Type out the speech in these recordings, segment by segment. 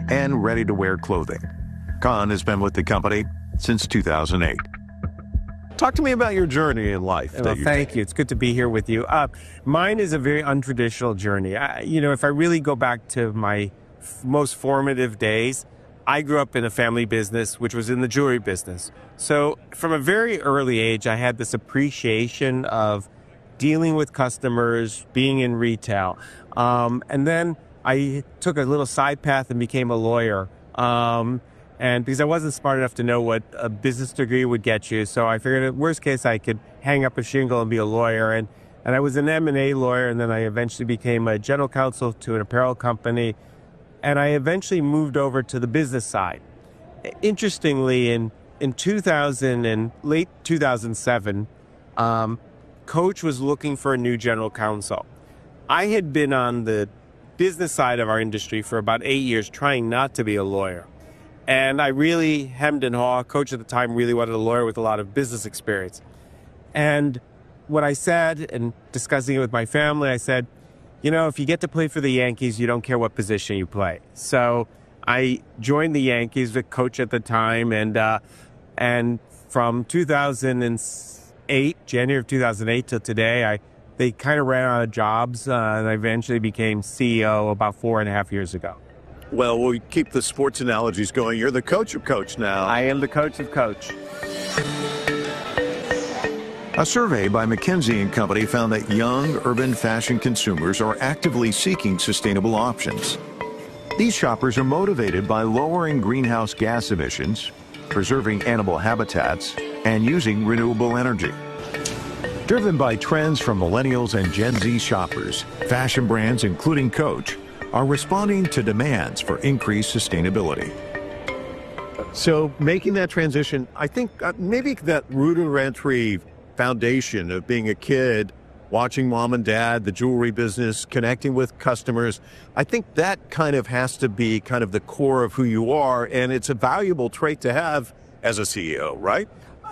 and ready-to-wear clothing. Khan has been with the company since 2008. Talk to me about your journey in life. Well, thank you. It's good to be here with you. Mine is a very untraditional journey. If I really go back to my most formative days, I grew up in a family business, which was in the jewelry business. So from a very early age, I had this appreciation of dealing with customers, being in retail. And then I took a little side path and became a lawyer. And because I wasn't smart enough to know what a business degree would get you, so I figured at worst case I could hang up a shingle and be a lawyer. And I was an M&A lawyer, and then I eventually became a general counsel to an apparel company. And I eventually moved over to the business side. Interestingly, in 2000 and late 2007, Coach was looking for a new general counsel. I had been on the business side of our industry for about 8 years, trying not to be a lawyer. And I really hemmed and hawed. Coach at the time really wanted a lawyer with a lot of business experience. And what I said, and discussing it with my family, I said, if you get to play for the Yankees, you don't care what position you play. So I joined the Yankees with Coach at the time. And from 2008, January of 2008 till today, they kind of ran out of jobs. And I eventually became CEO about 4.5 years ago. Well, we'll keep the sports analogies going. You're the coach of Coach now. I am the coach of Coach. A survey by McKinsey & Company found that young urban fashion consumers are actively seeking sustainable options. These shoppers are motivated by lowering greenhouse gas emissions, preserving animal habitats, and using renewable energy. Driven by trends from millennials and Gen Z shoppers, fashion brands, including Coach, are responding to demands for increased sustainability. So making that transition, I think maybe that rudimentary foundation of being a kid, watching mom and dad, the jewelry business, connecting with customers, I think that kind of has to be kind of the core of who you are, and it's a valuable trait to have as a CEO, right?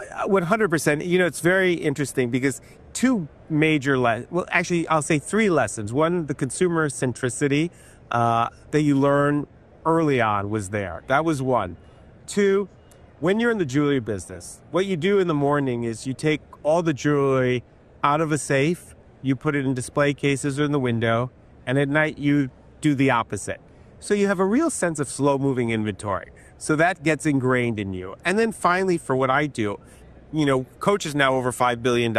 100%. It's very interesting because two major I'll say three lessons. One, the consumer centricity that you learn early on was there. That was one. Two, when you're in the jewelry business, what you do in the morning is you take all the jewelry out of a safe, you put it in display cases or in the window, and at night you do the opposite. So you have a real sense of slow-moving inventory. So that gets ingrained in you. And then finally, for what I do, Coach is now over $5 billion.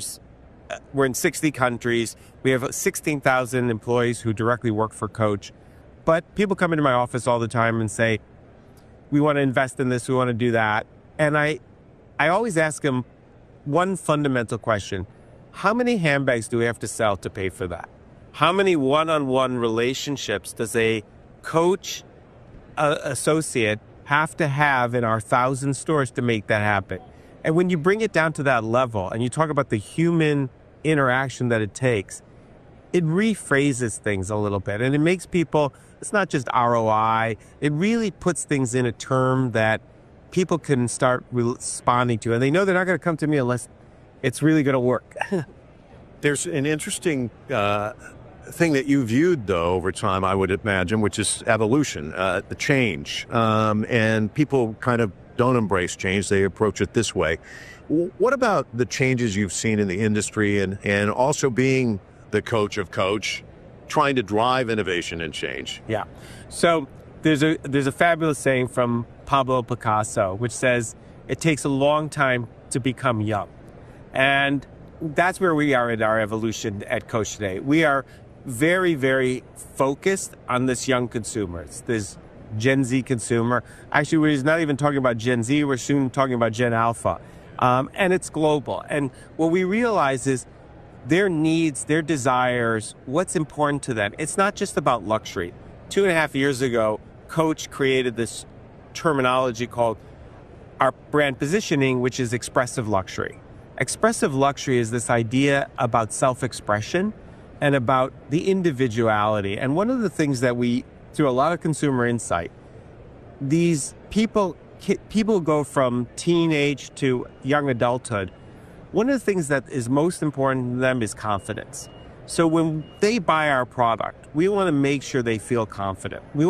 We're in 60 countries. We have 16,000 employees who directly work for Coach. But people come into my office all the time and say, we want to invest in this, we want to do that. And I always ask them one fundamental question. How many handbags do we have to sell to pay for that? How many one-on-one relationships does a Coach associate have to have in our 1,000 stores to make that happen? And when you bring it down to that level and you talk about the human interaction that it takes, it rephrases things a little bit. And it makes people, it's not just ROI, it really puts things in a term that people can start responding to. And they know they're not going to come to me unless it's really going to work. There's an interesting thing that you viewed, though, over time, I would imagine, which is evolution, the change. And people kind of don't embrace change. They approach it this way. What about the changes you've seen in the industry and also being the coach of Coach, trying to drive innovation and change? Yeah. So there's a fabulous saying from Pablo Picasso, which says, it takes a long time to become young. And that's where we are in our evolution at Coach today. We are very, very focused on this young consumer. It's this Gen Z consumer. Actually, we're not even talking about Gen Z. We're soon talking about Gen Alpha. And it's global. And what we realize is their needs, their desires, what's important to them. It's not just about luxury. 2.5 years ago, Coach created this terminology called our brand positioning, which is expressive luxury. Expressive luxury is this idea about self-expression and about the individuality. And one of the things that we, through a lot of consumer insight, these people go from teenage to young adulthood. One of the things that is most important to them is confidence. So when they buy our product, we want to make sure they feel confident. We